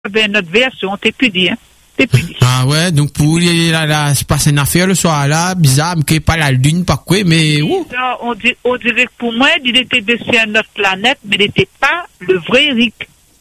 avait notre version, t'es plus dit, hein. Ah ouais, donc pour là, se passe une affaire le soir là, bizarre, que pas la lune, pas quoi, mais où? On dirait que pour moi, il était dessus à notre planète, mais il n'était pas le vrai Eric.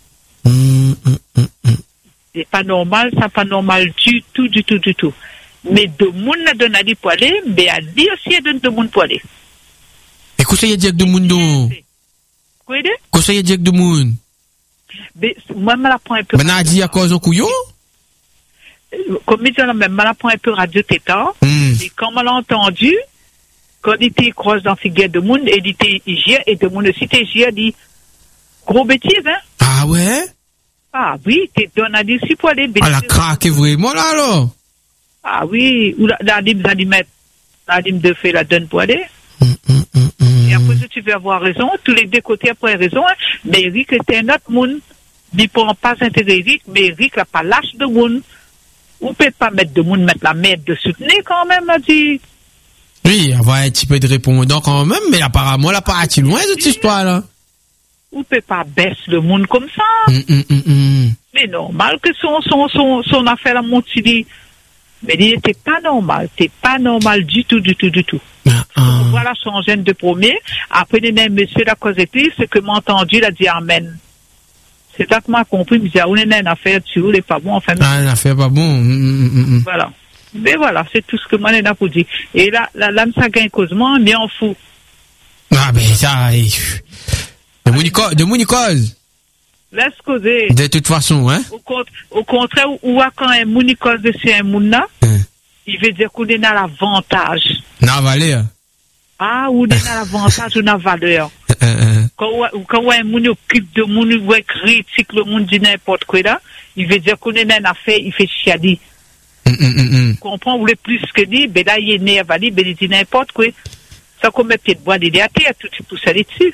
C'est pas normal, ça pas normal du tout. Mais de monde n'a donné pour aller, mais à lui aussi il donne de monde pour aller. Et qu'est-ce qu'il y a direct de monde donc? Quoi de? Qu'est-ce qu'il y a direct de monde? Mais moi je la prends un peu. Ben a dit à cause de couillon? Comme je la même, je la prends un peu radio tétan. Et quand on l'a entendu, quand il était croise dans figure de monde, il était hier et de monde aussi était hier dit gros bêtise hein. Ah ouais? Ah oui, t'es donné à dire si pour aller. Ah la craque vraiment là alors. Ah oui, ou la dîme de fait la donne pour aller. Et après tu veux avoir raison, tous les deux côtés après raison, hein. Mais Eric était un autre monde. Il ne prend pas intérêt Eric, mais Eric n'a pas lâche de monde. On peut pas mettre de monde, mettre la merde de soutenir quand même, a dit. Oui, avoir un petit peu de répondant quand même, mais apparemment, là, pas si loin, cette histoire-là. On peut pas baisser le monde comme ça. Mais normal que son affaire a monté. Mais il n'était pas normal. C'est pas normal du tout. Voilà son gène de premier. Après, il y a un monsieur la cause et puis, ce que m'a entendu, il a dit Amen. C'est ça que m'a compris, il me dit, on est une affaire dessus, il n'est pas bon, enfin. Ah, une affaire pas bon. Voilà. Mais voilà, c'est tout ce que moi, j'ai pour dire. Et là, ça gagne causement, mais on fout. Ah, ben, ça, de Monicole. Laisse causer. De toute façon, hein. Au contraire, ou quand un Monicole dessus un mouna, il veut dire qu'on est dans l'avantage. Dans la valeur. Ah, ou on est dans l'avantage ou dans la valeur. Quand un moun occupe de moun ou critique le monde dit n'importe quoi là, il veut dire qu'on est dans une affaire, il fait chiadi. Comprends, ou le plus que dit, ben là il est né à Vali, ben il dit n'importe quoi. Ça comme peut-être boire des terre, tout pour saler dessus.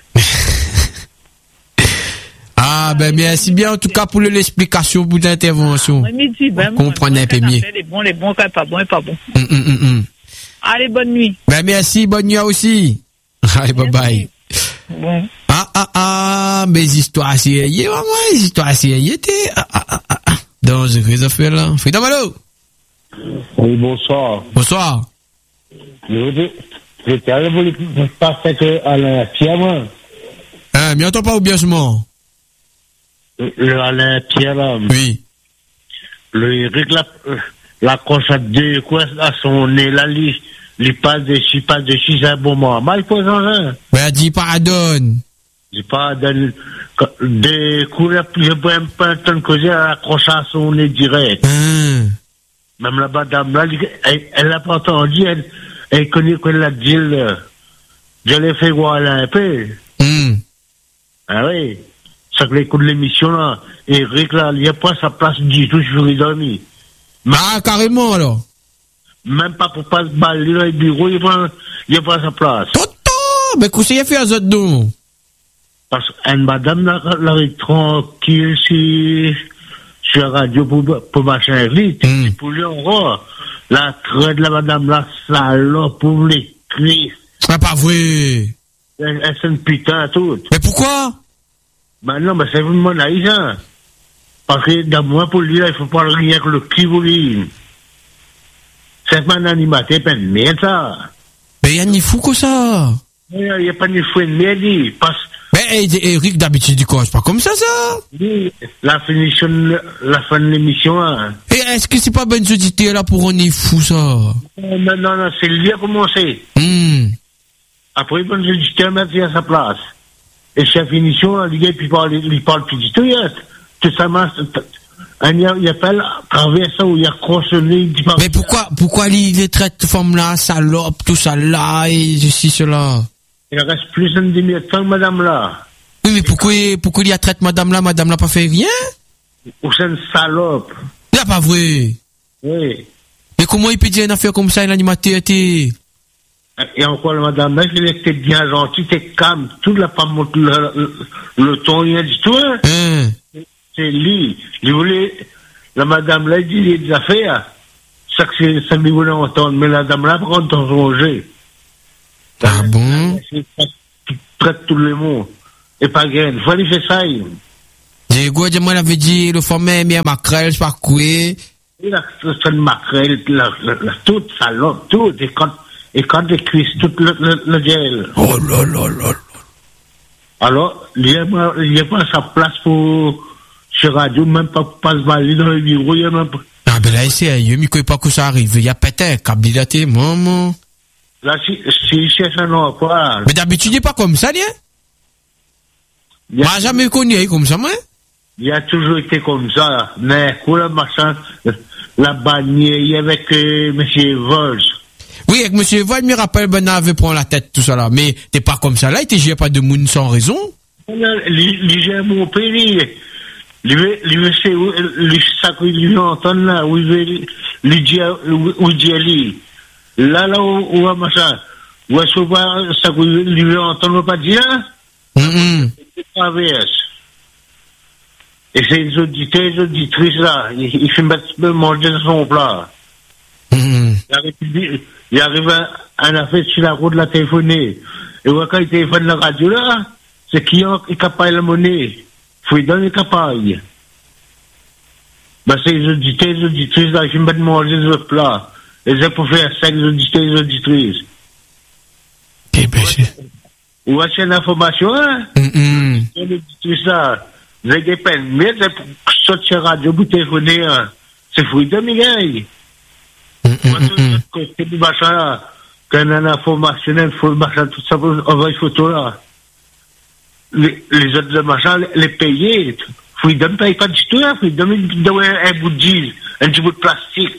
Ah ben merci bien en tout cas pour l'explication pour l'intervention. Comprenez un peu mieux. Les bons, pas bon. Allez, bonne nuit. Ben merci, bonne nuit aussi. Allez, bye bye. Bon. Mais histoires sérieuses, maman, histoires sérieuses, dans ce réseau fait là. Frida Malo. Oui, bonsoir. Bonsoir. J'étais allé pour le passer à la Pierre, moi. Mais entends pas ou bien ce mot? Le Alain Pierre, là. Oui. Le Eric, la crochette de quoi, à son nez, là, il passe de chi, c'est un bon moment. Mal, il faut en Ben, dis pardonne. Dis pardonne. Des coups, je peux même pas entendre causer à la crochette à son nez direct. Même la madame, là, elle l'a pas entendu, elle connaît qu'elle l'a dit, je l'ai fait voir là un peu. Ah oui. Ça que l'écoute de l'émission, là, Eric, là, il n'y a pas sa place du tout, je suis dormi. Ah, carrément, alors. Même pas pour pas se balader dans le bureau, il n'y a pas sa place. Toto! Mais qu'est-ce qu'il y a fait à ce dos? Parce qu'une madame, là, est tranquille sur la radio pour machin vite. Pour lui, on voit la traite de la madame, la salope, pour les cris. C'est pas vrai. Elle c'est une putain, tout. Mais pourquoi? Ben non, mais c'est vraiment naïf, hein. Parce que, dans moi, pour lui, là, il faut pas rien que le cri pour lui. C'est pas un animateur, pas une merde, ça. Mais il y a ni fou que ça. Il n'y a pas ni fou de merde, mais Eric, d'habitude, il cause pas comme ça. Oui, la fin de l'émission, hein. Et est-ce que c'est pas bonne auditeurs là pour on est fou, ça? Non, c'est lui qui a commencé. Après, bonne auditeurs, mettre à sa place. Et chef finition, il parle plus du tout, tout ça, il appelle, travers ça, où il a croissonné, il dit pas. Mais pourquoi il traite femme là, salope, tout ça là, et ceci, cela? Il reste plus d'un demi-temps, madame là. Oui, mais pourquoi il a traité madame là pas fait rien? Ou c'est une salope. C'est pas vrai. Oui. Mais comment il peut dire une affaire comme ça, l'animateur était? Et encore, madame là, il était bien gentil, était calme, toute la femme monte le ton, rien du tout, hein. C'est lui. Il voulait, la madame là, il dit, il y a des affaires. Ça que lui voulait entendre, mais la dame là, prend ton rongé. Ah bon? Il traite tout le monde. Et pas gain. Il fallait faire ça, Diego, moi, l'avait dit, le format, mais maquerelle, je sais pas quoi. La maquerelle, toute salope, tout, et quand les cuisses, tout le gel. Oh là là là là. Alors, il n'y a pas sa place pour, sur radio, même pas pour se balader dans le bureau, il y a même pas. Ah, ben là, c'est, il n'y a pas que ça arrive. Il y a peut-être, candidaté, maman. Là, si il cherche un emploi. Mais d'habitude, il n'est pas comme ça, lien. Moi, jamais connu comme ça, moi. Il a toujours été comme ça, mais pour le machin, la bannière, avec M. Vols. Oui, avec M. Vols, me rappelle, Ben avait pris la tête, tout ça là. Mais t'es pas comme ça là, il t'es pas de monde sans raison. Il gère mon pays. Il sait où, ça qu'il entend là, où il dit, là, où, machin. Où est-ce que ça qu'il veut entendre pas dire? Et ces auditeurs, les auditrices là, ils finissent de manger de son plat. Il arrive à la fête sur la route de la téléphonie. Et quand il téléphone la radio là, c'est qui est capable de la monnaie. Faut y donner capable. Ben, c'est les auditeurs, les auditrices là, ils finissent de manger de plat. Et c'est pour faire ça, les auditeurs, les auditrices. Ou est-ce une information, hein? Les auditrices là. Vous avez des peines, mais c'est pour sortir radio, vous téléphoner, c'est fruit de Miguel. Côté du machin là, quand on a l'information, il faut le machin, tout ça, on va une photo là. Les autres machins, les payer. Freedom ne paye pas du tout, hein. Freedom, il donne un bout de gis, un petit bout de plastique.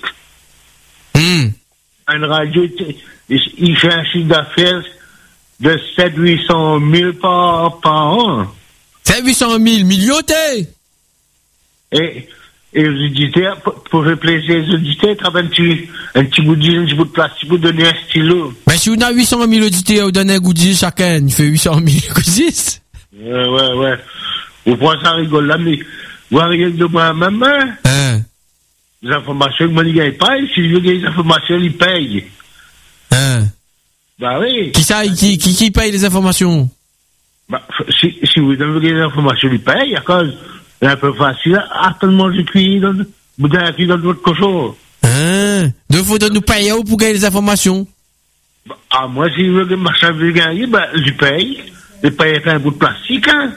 Un radio, il fait un chiffre d'affaires de 700-800 000 par an. 800 000 millions, t'es. Et les auditeurs, pour faire plaisir les auditeurs, travaillent un petit bout de plastique pour donner un stylo. Mais si on a 800 000 auditeurs, on donne un goodies chacun, il fait 800 000 goodies. Ouais. Vous prenez ça rigole là, mais vous arrivez de moi-même, hein? Les informations que moi, il ne gagne pas, et si je veux gagner les informations, il paye. Bah oui. Qui paye les informations? Bah, si vous donnez des informations, il paye, à cause, c'est un peu facile, attends, je cuis dans votre cochon. Donc, faut nous payer pour gagner les informations. Bah, moi, si je veux que le machin veut gagner, bah, je paye. Je paye un bout de plastique, hein.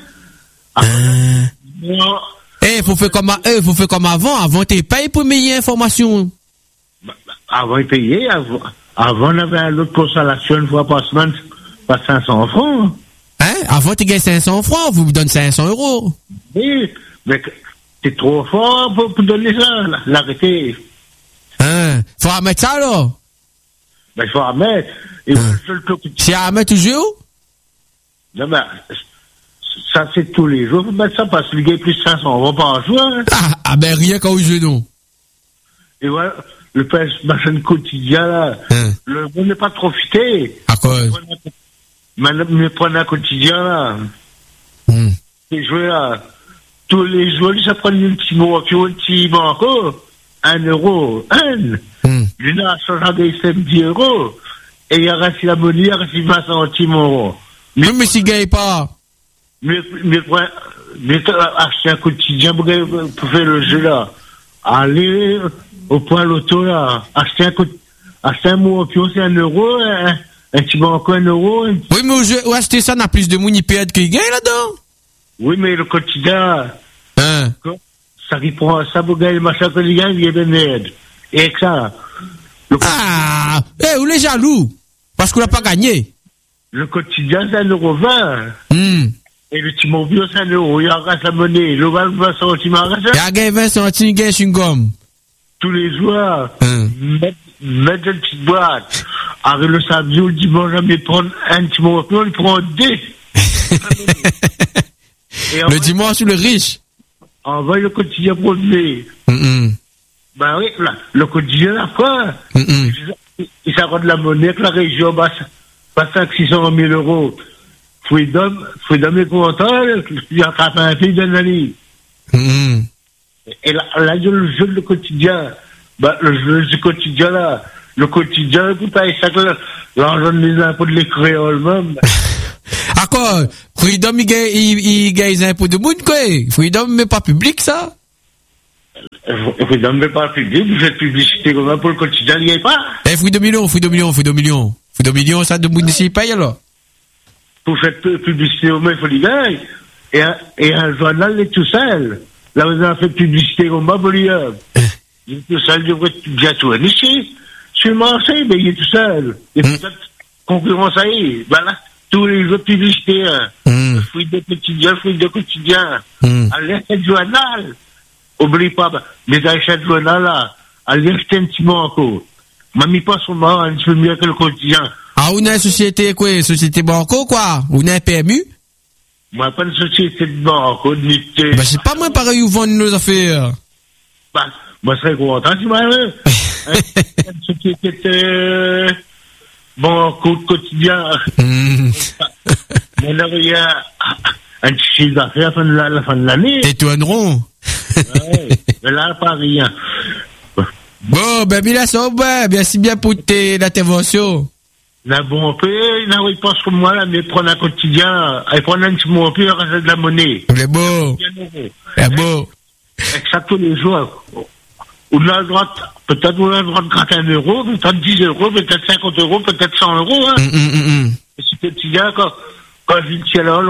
Faut faire comme avant. Avant, t'es payé pour meilleure information. Bah, avant, il payait. Avant, on avait un autre consolation une fois par semaine, pas 500 francs. Avant, tu gagnes 500 francs, vous me donnez 500 €. Oui, mais t'es trop fort pour donner ça, l'arrêter. Faut remettre ça, alors? Ben, il faut remettre. C'est à remettre toujours? Non, ben, ça, c'est tous les jours. Faut mettre ça parce que le gars plus de 500 euros par jour. Hein. Ben, rien qu'au jeu, non. Et voilà, le machin quotidien, là, le monde n'est pas profité. À cause? Mais prendre un quotidien, là. Les joueurs, là, tous les joueurs, ça prend un petit mot, un petit banco, 1 euro, L'une a changé de 10 €, et il a resté la monnaie, il a resté 20 centimes euros. Mais s'il gagne pas. Mais acheter un quotidien pour faire le jeu, là. Aller au point loto, là. Acheter un mot, c'est 1 euro, un petit banco, 1 euro. Oui, mais où acheter ça, on a plus de monde qui gagne là-dedans. Oui, mais le quotidien, ça reprend ça pour gagner le machin que les gars, il y a de l'aide. Et que ça. Vous les jaloux? Parce qu'on n'a pas gagné. Le quotidien, c'est 1,20 €. Et le petit mobile, c'est 1 euro. Il y a la monnaie. Le 20 centimes, il y a 20 centimes, il y a une gomme. Tous les jours, mettre une petite boîte. Arrive le samedi ou le dimanche, mais prendre un petit mobile, il prend 2. Le dimanche, le riche. Envoie le quotidien pour le Ben oui, là, le quotidien, là, quoi? Il s'arrête de la monnaie que la région passe 500-600 000 €. Freedom est content, il a fait un fil d'un année. Et là, le jeu de quotidien, le jeu du quotidien, là, le quotidien, vous payez ça que l'argent des impôts de les créoles, même. À cause pas. Freedom, il gagne les impôts de monde, quoi. Freedom, mais pas public, ça. Freedom, mais pas public. Vous faites publicité comme ça pour le quotidien, il n'y a pas. Freedom million, ça, de monde ici, paye, alors. Vous faites publicité au moins, il faut les gagner. Et un journal, il est tout seul. Là, vous avez fait publicité comme ça pour lui. Il est tout seul, il devrait bien tout ici. Sur le marché, mais il est tout seul. Il y a peut-être concurrence à lui. Voilà. Tous les autres publicités, fruits de quotidien, allez acheter le journal. Oublie pas, les achats de journal là, allez acheter un petit mot encore. Mamie pas son mort, un peu mieux que le quotidien. Ah, on a une société, quoi, société banco, quoi? On a un PMU? Moi, pas une société de banco, de nité. Bah, c'est pas moi pareil où vendent nos affaires. Bah, moi, je serais content, tu m'as vu. Une société de banco de quotidien. On aurait un petit chiffre d'affaires à la fin de l'année. Et toi, un rond. Ouais, mais là, pas rien. Bon, ben, bien, ça, ben, merci bien pour l'intervention. Là, bon, il pense comme moi, là, mais prendre un quotidien, et prendre un petit mot, puis rester de la monnaie. C'est beau. C'est beau. Et ça tous les jours. On a le droit, peut-être on a le droit de gratter 1 euro, peut-être 10 euros, peut-être 50 euros, peut-être 100 euros, hein. Et ce quotidien, quand je dis là,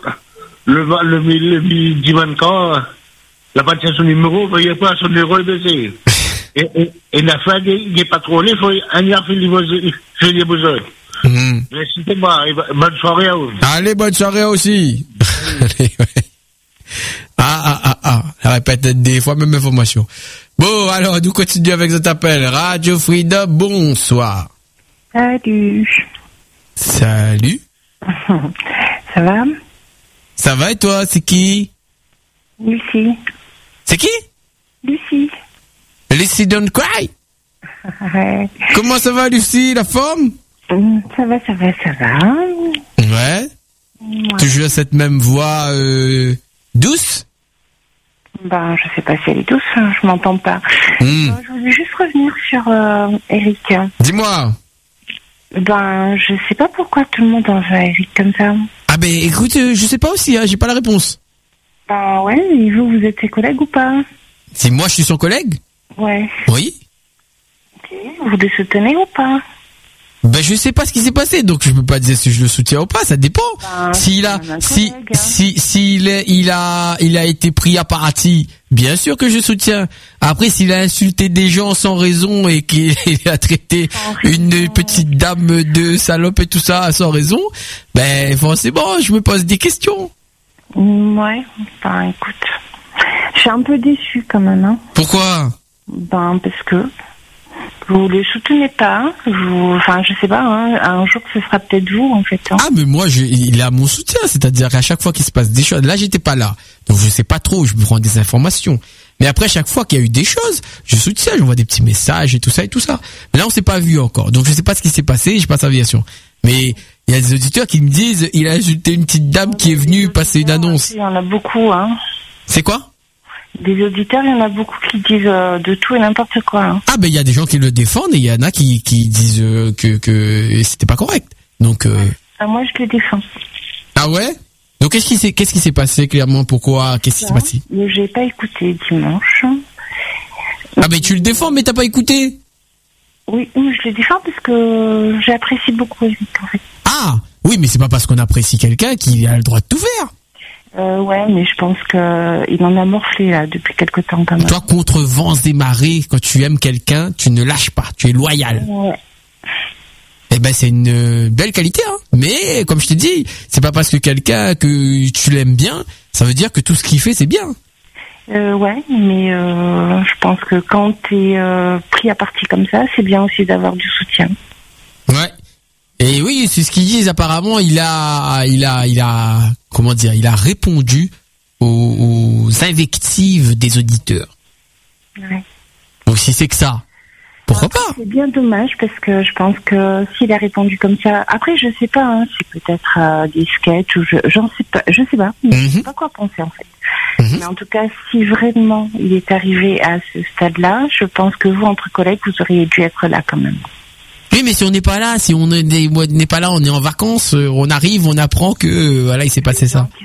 le midi 24, la partie à son numéro, il n'y a pas son numéro est baissé. Et la fin, il n'est pas trop laid, il faut un year fait les besoins. Merci de moi, bonne soirée à vous. Allez, bonne soirée aussi. Allez, ouais. La répète des fois, même information. Bon, alors, nous continuons avec cet appel. Radio Freedom, bonsoir. Salut. Salut. Ça va? Ça va et toi, c'est qui? Lucie. C'est qui? Lucie. Lucie Don't Cry. Ouais. Comment ça va, Lucie, la forme? Ça va. Ouais. Toujours cette même voix douce? Ben, je sais pas si elle est douce, je m'entends pas. Je voulais juste revenir sur Eric. Dis-moi. Ben, je sais pas pourquoi tout le monde en veut à Eric comme ça. Ah ben, écoute, je sais pas aussi, hein, j'ai pas la réponse. Ben ouais, et vous êtes ses collègues ou pas? Si moi je suis son collègue? Ouais. Oui. Ok, vous le soutenez ou pas? Ben je sais pas ce qui s'est passé, donc je peux pas dire si je le soutiens ou pas, ça dépend. Ben, s'il a été pris à partie, bien sûr que je soutiens. Après, s'il a insulté des gens sans raison et qu'il a traité une petite dame de salope et tout ça sans raison, ben forcément, je me pose des questions. Ouais, ben écoute, je suis un peu déçue quand même, hein. Pourquoi? Ben parce que vous le soutenez pas, enfin je sais pas, hein, un jour ce sera peut-être vous en fait. Hein. Ah mais moi il a mon soutien, c'est-à-dire qu'à chaque fois qu'il se passe des choses, là j'étais pas là, donc je sais pas trop, je me prends des informations. Mais après chaque fois qu'il y a eu des choses, je soutiens, j'envoie des petits messages et tout ça. Mais là on s'est pas vu encore, donc je sais pas ce qui s'est passé, j'ai pas sa version. Mais il y a des auditeurs qui me disent il a insulté une petite dame qui est venue passer une annonce. Il y en a beaucoup, hein. C'est quoi? Des auditeurs, il y en a beaucoup qui disent de tout et n'importe quoi. Hein. Ah ben il y a des gens qui le défendent et il y en a qui disent que c'était pas correct. Donc moi je le défends. Ah ouais? Donc qu'est-ce qui s'est passé clairement? Pourquoi? Qu'est-ce qui s'est passé? J'ai pas écouté dimanche. Ah ben tu le défends mais t'as pas écouté? Oui, je le défends parce que j'apprécie beaucoup Eric en fait. Ah oui, mais c'est pas parce qu'on apprécie quelqu'un qu'il a le droit de tout faire. Ouais, mais je pense qu'il en a morflé là depuis quelque temps quand même. Toi, contre vents et marées, quand tu aimes quelqu'un, tu ne lâches pas, tu es loyal. Ouais. Eh ben c'est une belle qualité, hein. Mais comme je te dis, c'est pas parce que quelqu'un que tu l'aimes bien, ça veut dire que tout ce qu'il fait c'est bien. Ouais, mais je pense que quand t'es pris à partie comme ça, c'est bien aussi d'avoir du soutien. Ouais. Et oui, c'est ce qu'ils disent. Apparemment, il a répondu aux invectives des auditeurs. Ouais. Donc si c'est que ça, pourquoi pas? C'est bien dommage parce que je pense que s'il a répondu comme ça, après je sais pas, hein, c'est peut-être des sketchs ou je sais pas, je sais pas quoi penser en fait. Mais en tout cas, si vraiment il est arrivé à ce stade-là, je pense que vous entre collègues, vous auriez dû être là quand même. Oui, mais si on n'est pas là, si on n'est pas là, on est en vacances, on arrive, on apprend que voilà, il s'est passé ça. Qui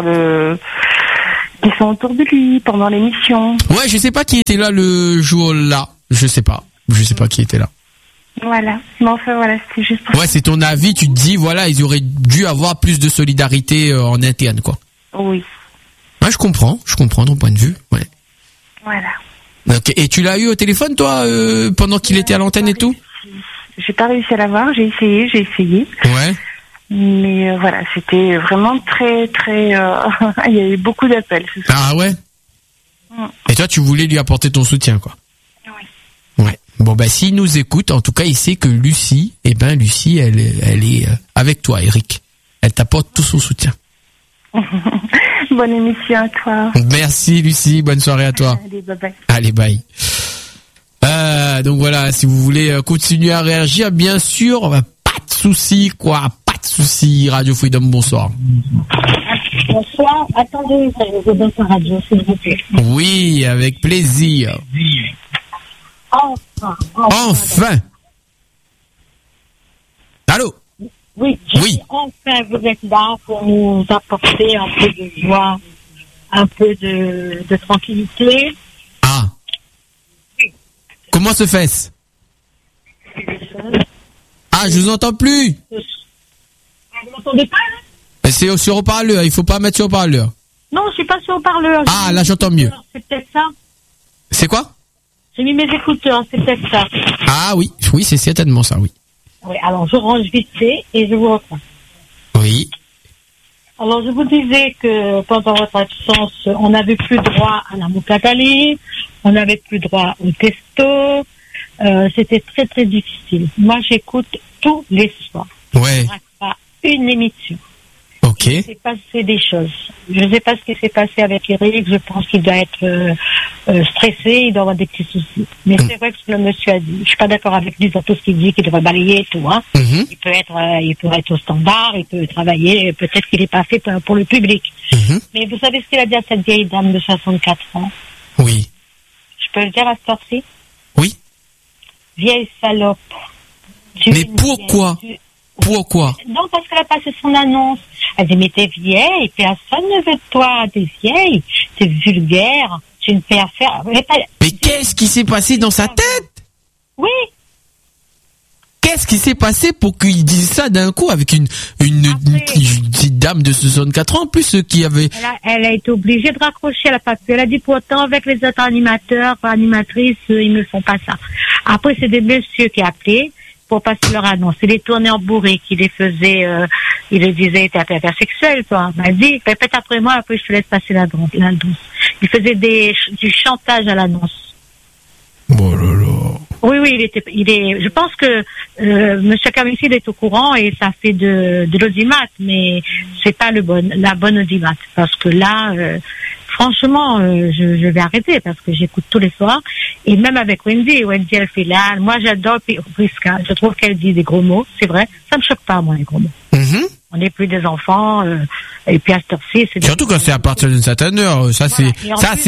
sont autour de lui pendant l'émission. Ouais, je sais pas qui était là le jour-là. Je sais pas qui était là. Voilà. Mais enfin, voilà, c'était juste pour... Ouais, c'est ton avis, tu te dis, voilà, ils auraient dû avoir plus de solidarité en interne, quoi. Oui. Ouais, je comprends ton point de vue, ouais. Voilà. Ok, et tu l'as eu au téléphone, toi, pendant qu'il était à l'antenne et tout? J'ai pas réussi à l'avoir, j'ai essayé. Ouais. Mais voilà, c'était vraiment très, très... il y a eu beaucoup d'appels. Ah ouais. Et toi, tu voulais lui apporter ton soutien, quoi. Oui. Ouais. Bon, bah, s'il nous écoute, en tout cas, il sait que Lucie, Lucie, elle est avec toi, Eric. Elle t'apporte tout son soutien. Bonne émission à toi. Merci, Lucie. Bonne soirée à toi. Allez, bye bye. Allez, bye. Donc voilà, si vous voulez continuer à réagir, bien sûr, pas de souci, quoi. Pas de souci. Radio Freedom, bonsoir. Bonsoir. Attendez, je donne sa radio, s'il vous plaît. Oui, avec plaisir. Enfin. Allô? Oui. Enfin, vous êtes là pour nous apporter un peu de joie, un peu de tranquillité. Ah. Oui. Comment se fait-ce? Ah, je vous entends plus. Vous m'entendez pas, là? C'est sur haut-parleur, il faut pas mettre sur haut-parleur. Non, je suis pas sur haut-parleur. Ah, là j'entends mieux. C'est peut-être ça. C'est quoi? J'ai mis mes écouteurs, c'est peut-être ça. Ah oui, c'est certainement ça, oui. Oui, alors je range vite fait et je vous reprends. Oui. Alors je vous disais que pendant votre absence, on n'avait plus droit à la moukatali, on n'avait plus droit au testo. C'était très très difficile. Moi j'écoute tous les soirs. Ouais. Je rate pas une émission. Ok. Il s'est passé des choses. Je ne sais pas ce qui s'est passé avec Eric. Je pense qu'il doit être stressé. Il doit avoir des petits soucis. Mais c'est vrai que ce que le monsieur a dit. Je suis pas d'accord avec lui dans tout ce qu'il dit, qu'il devrait balayer et tout. Hein. Mm-hmm. Il peut être au standard. Il peut travailler. Peut-être qu'il n'est pas fait pour le public. Mm-hmm. Mais vous savez ce qu'il a dit à cette vieille dame de 64 ans? Oui. Je peux le dire à cette heure-ci? Oui. Vieille salope. Mais pourquoi? Pourquoi? Non, parce qu'elle a passé son annonce. Elle dit, mais t'es vieille, personne ne veut de toi, t'es vieille, t'es vulgaire, tu ne peux faire. Mais qu'est-ce qui s'est passé dans sa tête? Oui. Qu'est-ce qui s'est passé pour qu'il dise ça d'un coup avec une petite dame de 64 ans en plus qui avait... Elle a été obligée de raccrocher, elle a pas pu. Elle a dit pourtant avec les autres animatrices, ils ne font pas ça. Après, c'est des messieurs qui appelaient pour passer leur annonce. Il les tournait en bourré, qui les faisait, il les disait, t'es affaire sexuelle, toi. Il m'a dit, répète après moi, après je te laisse passer l'annonce. Il faisait du chantage à l'annonce. Oh là là. Oui, je pense que, monsieur Kamissi, il est au courant et ça fait de l'audimat, mais c'est pas la bonne audimat. Parce que là, franchement, je vais arrêter parce que j'écoute tous les soirs. Et même avec Wendy, elle fait là. Moi, j'adore Priska. Je trouve qu'elle dit des gros mots. C'est vrai. Ça me choque pas, moi, les gros mots. Mm-hmm. On n'est plus des enfants. Et puis à cette heure-ci, c'est surtout quand c'est à partir d'une certaine heure. Ça, voilà.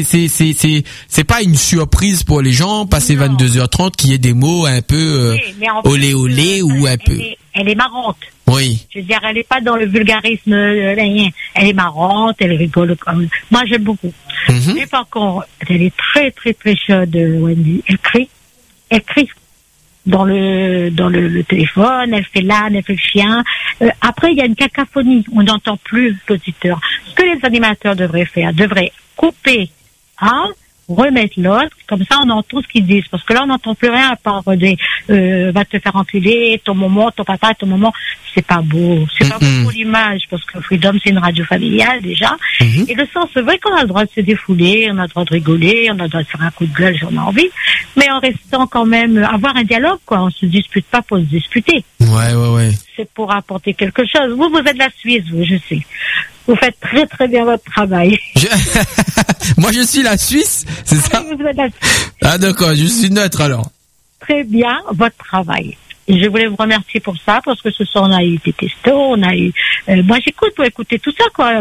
C'est pas une surprise pour les gens. Passer 22h30, qu'il y ait des mots un peu olé olé ou un peu. Elle est marrante. Oui. Je veux dire, elle n'est pas dans le vulgarisme. Elle est marrante, elle rigole. Moi, j'aime beaucoup. Mm-hmm. Mais par contre, elle est très, très, très chaude, Wendy. Elle crie dans le téléphone, elle fait l'âne, elle fait le chien. Après, il y a une cacophonie. On n'entend plus l'auditeur. Ce que les animateurs devraient faire, devraient couper un, remettre l'autre, comme ça on entend ce qu'ils disent, parce que là on n'entend plus rien à part des va te faire enculer, ton maman, ton papa, ton maman, c'est pas beau, c'est pas beau pour l'image, parce que Freedom c'est une radio familiale déjà, et le sens, c'est vrai qu'on a le droit de se défouler, on a le droit de rigoler, on a le droit de faire un coup de gueule si on a envie, mais en restant quand même, avoir un dialogue quoi, on se dispute pas pour se disputer. Ouais. C'est pour apporter quelque chose. Vous êtes de la Suisse, vous, je sais. Vous faites très très bien votre travail. Moi je suis la Suisse, c'est ça? Oui, vous êtes la Suisse. Ah d'accord, je suis neutre alors. Très bien votre travail. Et je voulais vous remercier pour ça, parce que ce soir, on a eu des testos, on a eu... moi, j'écoute pour écouter tout ça, quoi.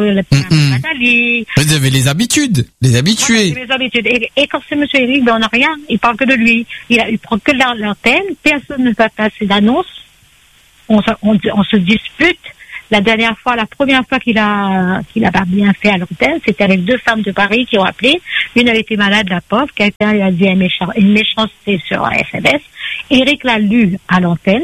Vous avez les habitudes, les habitués. Voilà, les habitudes. Et quand c'est monsieur Eric, on n'a rien. Il parle que de lui. Il prend que l'antenne. Personne ne va passer d'annonce. On se dispute. La première fois qu'il a pas bien fait à l'antenne, c'était avec 2 femmes de Paris qui ont appelé. Une, elle était malade, la pauvre. Quelqu'un a dit une méchanceté sur un SMS. Eric l'a lu à l'antenne.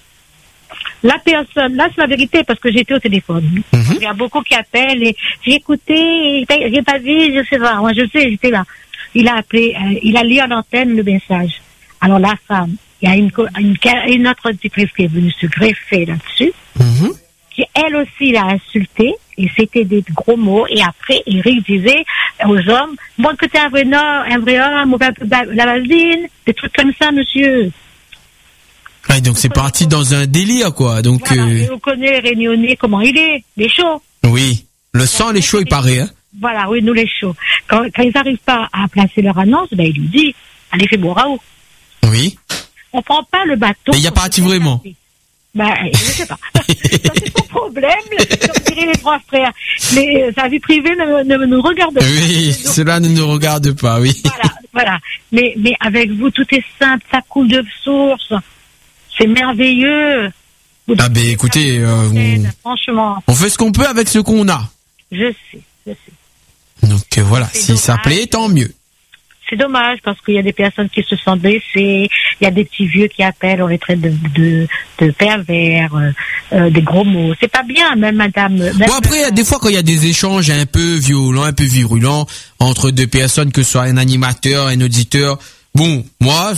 La personne, là c'est la vérité parce que j'étais au téléphone. Il y a beaucoup qui appellent et j'ai écouté, j'ai pas vu, je sais pas. Moi je sais, j'étais là. Il a appelé, il a lu à l'antenne le message. Alors la femme, il y a une autre auditrice qui est venue se greffer là-dessus. Qui elle aussi l'a insulté et c'était des gros mots. Et après Eric disait aux hommes, bon que t'es un vrai homme, on va un peu la vaseline, des trucs comme ça, monsieur. Ouais, donc c'est parti dans un délire, quoi. Donc, voilà, et on connaît Réunionnais, comment il est, les chauds. Oui, le sang, les chauds, il paraît. Hein. Voilà, oui, nous les chauds. Quand ils n'arrivent pas à placer leur annonce, ben il lui dit, allez, fais bon Raoult. Oui. On prend pas le bateau. Mais il n'y a pas hâte vraiment. Ben, je sais pas. Ça, c'est son problème, comme diraient les 3 frères. Mais sa vie privée ne nous regarde pas. Oui, cela ne nous regarde pas, oui. Voilà. Mais avec vous, tout est simple, ça coule de source. C'est merveilleux. Ah ben écoutez, franchement. On fait ce qu'on peut avec ce qu'on a. Je sais. Donc voilà, si ça plaît, tant mieux. C'est dommage parce qu'il y a des personnes qui se sentent blessées, il y a des petits vieux qui appellent, on les traite de pervers, des gros mots. C'est pas bien, même madame. Bon après, des fois quand il y a des échanges un peu violents, un peu virulents entre 2 personnes, que ce soit un animateur, un auditeur. Bon, moi,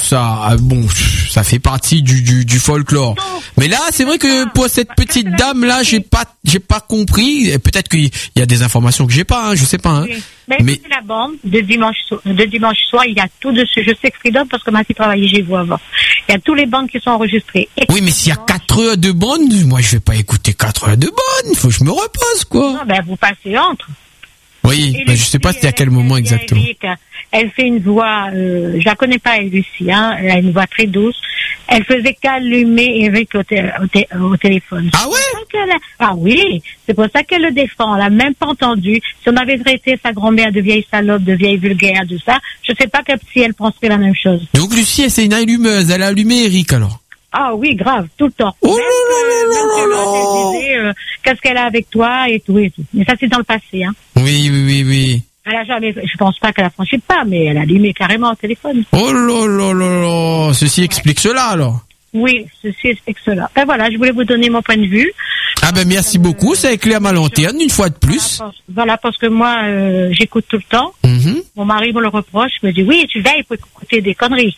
ça fait partie du folklore. Mais là, c'est vrai que pour cette petite dame là, j'ai pas compris. Peut-être qu'il y a des informations que j'ai pas, hein, je sais pas. Hein. Oui. Mais c'est la bande de dimanche soir, il y a tout dessus. Je sais que Freedom parce que ma fille travaillait chez vous avant. Il y a tous les bandes qui sont enregistrées. Oui, mais s'il y a 4 heures de bande, moi je vais pas écouter 4 heures de bande. Il faut que je me repose, quoi. Non, ben vous passez entre. Oui, je sais pas c'était à quel moment exactement. Elle fait une voix, je la connais pas, Lucie, hein, elle a une voix très douce. Elle faisait qu'allumer Eric au téléphone. Ah ouais? Ah oui, c'est pour ça qu'elle le défend. Elle a même pas entendu. Si on avait traité sa grand-mère de vieille salope, de vieille vulgaire, de ça, je sais pas si elle penserait la même chose. Donc Lucie, c'est une allumeuse. Elle a allumé Eric alors. Ah oui, grave, tout le temps. Oh là là. Qu'est-ce qu'elle a avec toi et tout. Mais ça, c'est dans le passé, hein. Oui. Elle a jamais, je pense pas qu'elle a franchi le pas, mais elle a allumé carrément au téléphone. Oh là. Ceci explique cela alors. Oui, ceci explique cela. Ben voilà, je voulais vous donner mon point de vue. Ah ben merci beaucoup, ça éclaire ma lanterne une fois de plus. Voilà, parce que moi, j'écoute tout le temps. Mon mari me le reproche, me dit oui, tu veilles pour écouter des conneries.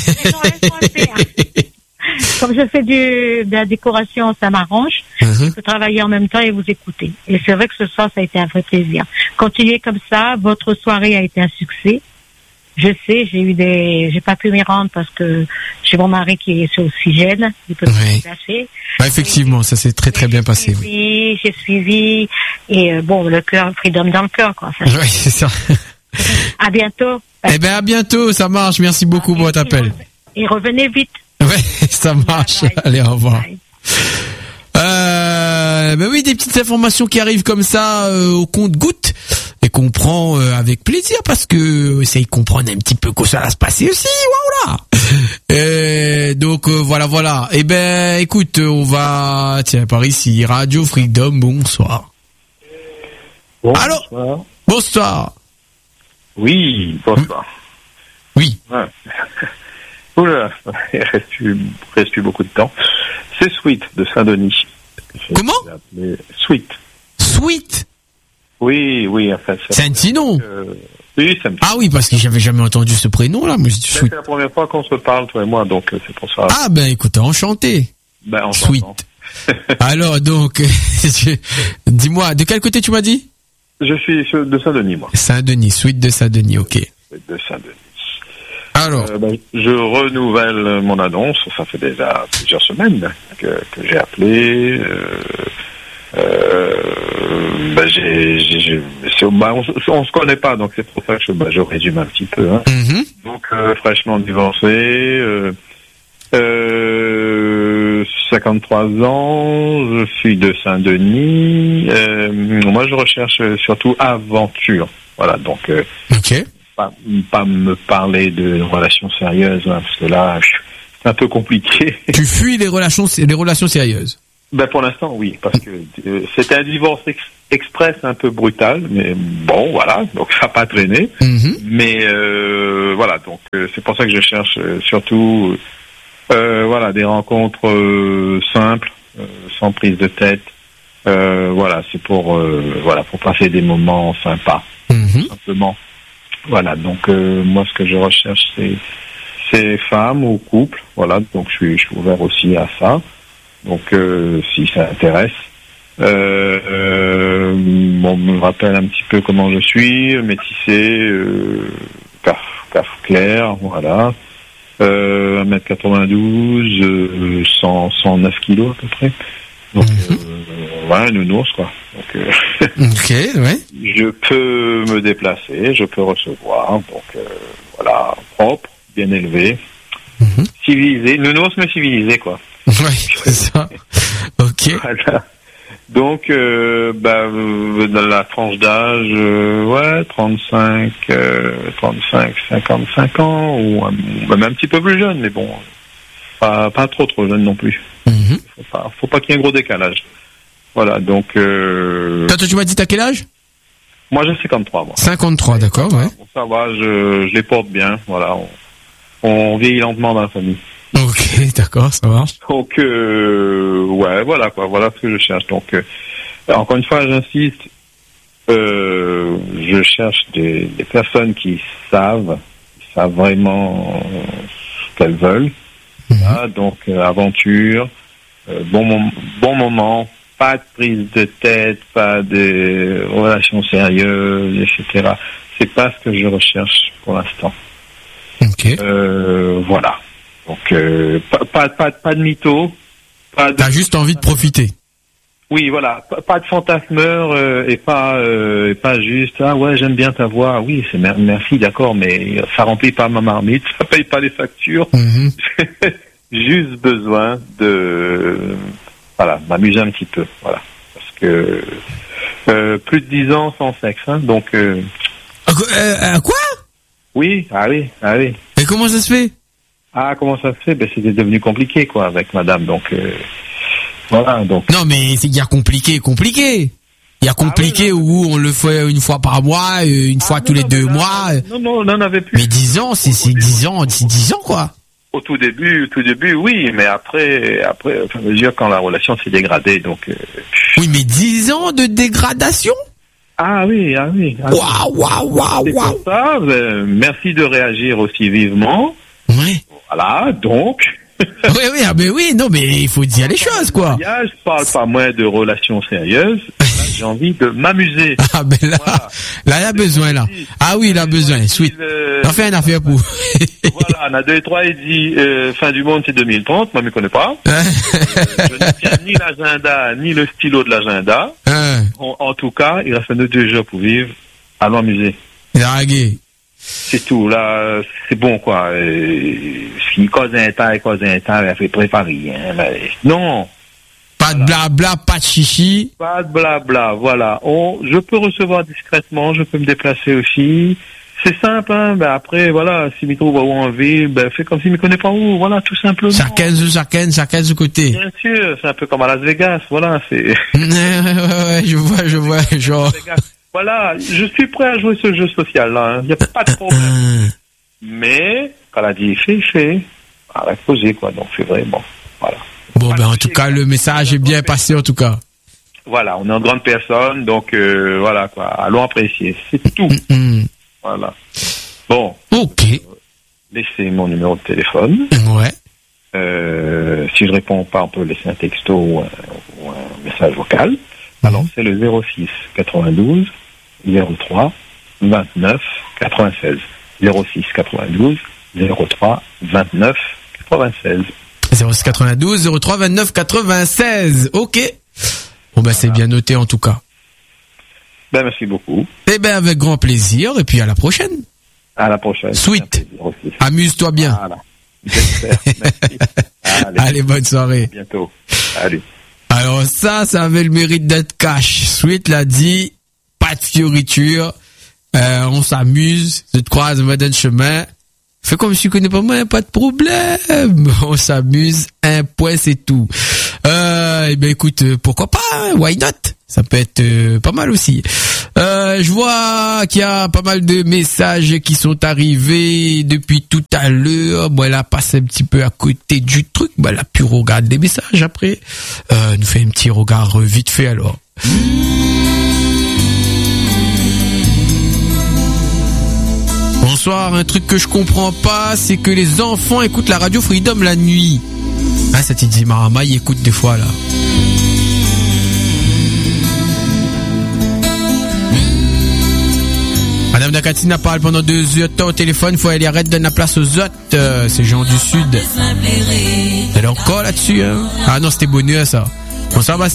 Comme je fais de la décoration, ça m'arrange. Je peux travailler en même temps et vous écouter. Et c'est vrai que ce soir, ça a été un vrai plaisir. Continuez comme ça. Votre soirée a été un succès. Je sais, j'ai pas pu m'y rendre parce que j'ai mon mari qui est sur oxygène. Il peut pas se placer. Bah, effectivement, ça s'est très très bien passé. J'ai suivi. Et le cœur, Freedom dans le cœur, quoi. Oui, c'est ça. À bientôt. Eh ben, à bientôt. Ça marche. Merci beaucoup pour votre appel. Et revenez vite. Ouais, ça marche. Bye. Allez, au revoir. Ben oui, des petites informations qui arrivent comme ça au compte-gouttes et qu'on prend avec plaisir parce que essaye de comprendre un petit peu comment ça va se passer aussi. Voilà. Donc voilà. Eh ben, écoute, on va par ici Radio Freedom. Bonsoir. Allô. Bonsoir. Oui, bonsoir. Oui. Ouais. Oula, il reste plus beaucoup de temps. C'est Sweet de Saint-Denis. Comment? Sweet. Sweet? Oui, enfin. C'est un petit nom. Oui, c'est un petit Ah oui, parce que j'avais jamais entendu ce prénom-là. Moi, c'est la première fois qu'on se parle, toi et moi, donc c'est pour ça. Ah ben, écoute, enchanté. Ben, Sweet. Alors, donc, dis-moi, de quel côté tu m'as dit? Je suis de Saint-Denis, moi. Saint-Denis, Sweet de Saint-Denis, ok. Sweet de Saint-Denis. Alors, je renouvelle mon annonce. Ça fait déjà plusieurs semaines que j'ai appelé. On se connaît pas, donc c'est pour ça que je résume un petit peu. Hein. 53 ans, je suis de Saint-Denis. Moi, je recherche surtout aventure. Voilà, donc pas me parler de relations sérieuses, hein, parce que là, c'est un peu compliqué. Tu fuis les relations sérieuses? Ben pour l'instant, oui, parce que c'était un divorce express un peu brutal, mais bon, voilà, donc ça n'a pas traîné. Mais voilà, donc c'est pour ça que je cherche surtout voilà, des rencontres simples, sans prise de tête. Voilà, c'est pour passer des moments sympas, simplement. Voilà, donc moi ce que je recherche c'est femmes ou couple, voilà, donc je suis ouvert aussi à ça. Donc si ça intéresse. On me rappelle un petit peu comment je suis, métissé, caf clair, voilà. 1m92, 109 kilos à peu près. Donc voilà, nounours quoi. Donc ok, ouais. Je peux me déplacer, je peux recevoir, donc voilà, propre, bien élevé, civilisé, nounours mais civilisé quoi. Oui, c'est ça. Ok. Voilà. Donc, dans la tranche d'âge, 55 ans, ou même un petit peu plus jeune, mais bon, pas trop jeune non plus. Faut pas qu'il y ait un gros décalage. Voilà, donc... Toi, tu m'as dit t'as quel âge? Moi, j'ai 53, moi. 53, d'accord, ouais. Bon, ça va, je les porte bien, voilà. On vieillit lentement dans la famille. Ok, d'accord, ça marche. Donc, ouais, voilà quoi, voilà ce que je cherche. Donc, encore une fois, j'insiste, je cherche des personnes qui savent vraiment ce qu'elles veulent. Voilà, donc, aventure, bon moment, pas de prise de tête, pas de relations sérieuses, etc. C'est pas ce que je recherche pour l'instant. Ok. Voilà. Donc pas de mytho, T'as juste envie de profiter. Oui, voilà, pas de fantasmeur et pas juste ouais j'aime bien ta voix. Oui, c'est merci, d'accord, mais ça remplit pas ma marmite, ça paye pas les factures. Juste besoin de m'amuser un petit peu, voilà, parce que plus de 10 ans sans sexe, hein, donc. Quoi? Oui, oui. Et comment ça se fait? Comment ça se fait? C'était devenu compliqué, quoi, avec madame, donc, voilà, donc. Non, mais il y a compliqué. Il y a compliqué où on le fait une fois par mois, une fois tous les 2 mois. Non, on n'en avait plus. Mais 10 ans, c'est 10 ans, quoi. Au tout début, oui, mais après, je veux dire, quand la relation s'est dégradée, donc. Oui, mais 10 ans de dégradation? Ah oui. Waouh. C'est pour ça, merci de réagir aussi vivement. Oui. Voilà, donc. oui, non, mais il faut dire les choses, quoi. Je parle pas moins de relations sérieuses. J'ai envie de m'amuser. Ah, ben là, voilà. Là, il a besoin, là. Ah oui, il a besoin. Sweet. On fait une affaire pour. Voilà, on a 2 et 3 et dit, fin du monde, c'est 2030. Moi, je ne connais pas. Je ne tiens ni l'agenda, ni le stylo de l'agenda. En tout cas, il reste 2 jours pour vivre. Allons amuser. Draguer. C'est tout, là, c'est bon, quoi. Si cause un temps, elle fait préparer, hein, mais non. Pas de blabla, pas de chichi. Pas de blabla, voilà. Je peux recevoir discrètement, je peux me déplacer aussi. C'est simple, hein, après, voilà, si Micro va où en ville, fais comme s'il ne me connaît pas où, voilà, tout simplement. Chacun de côté. Bien sûr, c'est un peu comme à Las Vegas, voilà, c'est. Ouais, je vois, genre. Voilà, je suis prêt à jouer ce jeu social, là, il n'y a pas de problème. Mais, quand la dit il fait, arrête de poser, quoi, donc c'est vrai, bon, voilà. Bon, en tout cas, le message est bien passé, en tout cas. Voilà, on est en grande personne, donc, voilà, quoi, allons apprécier, c'est tout. Voilà. Bon. Ok. Laissez mon numéro de téléphone. Ouais. Si je réponds pas, on peut laisser un texto ou un message vocal. Alors, c'est le 06 92 03 29 96. 06 92 03 29 96. 06 92 03 29 96. Ok. Bon, c'est bien noté en tout cas. Merci beaucoup. Avec grand plaisir. Et puis à la prochaine. À la prochaine. Sweet. Amuse-toi bien. Voilà. J'espère. Merci. Allez, bonne soirée. À bientôt. Allez. Alors ça avait le mérite d'être cash. Sweet l'a dit, pas de fioriture. On s'amuse, je te croise, on va dans le chemin. Fais comme si tu connais pas moi, pas de problème. On s'amuse, un point, c'est tout. Eh ben écoute, pourquoi pas, hein, why not? Ça peut être pas mal aussi. Je vois qu'il y a pas mal de messages qui sont arrivés depuis tout à l'heure. Bon, elle a passé un petit peu à côté du truc. Bon, elle a pu regarder les messages après. Nous fait un petit regard vite fait alors. Bonsoir, un truc que je comprends pas, c'est que les enfants écoutent la radio Freedom la nuit. Ah, ça t'y dit, Marama, il écoute des fois, là. Madame Dakatina parle pendant 2 heures au téléphone, faut aller arrêter de donner la place aux autres, ces gens du Sud. Elle est encore là-dessus, hein. Ah non, c'était bonheur, ça. Bonsoir, Bastien.